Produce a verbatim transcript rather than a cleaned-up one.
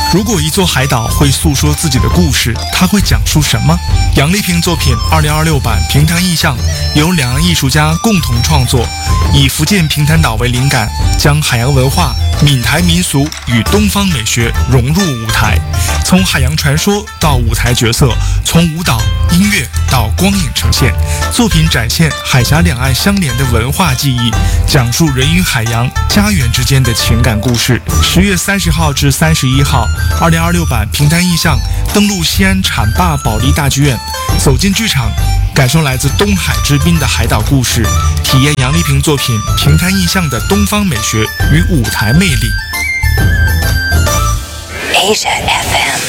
如果一座海岛会诉说自己的故事，它会讲述什么？杨丽萍作品二零二六版平潭意象由两岸艺术家共同创作，以福建平潭岛为灵感，将海洋文化、闽台民俗与东方美学融入舞台，从海洋传说到舞台角色，从舞蹈、音乐到光影呈现，作品展现海峡两岸相连的文化记忆，讲述人与海洋、家园之间的情感故事。十月三十号至三十一号，二零二六版平潭意象登陆西安浐灞保利大剧院，走进剧场，感受来自东海之滨的海岛故事，体验杨丽萍作品平潭意象的东方美学与舞台魅力。 Asia F M。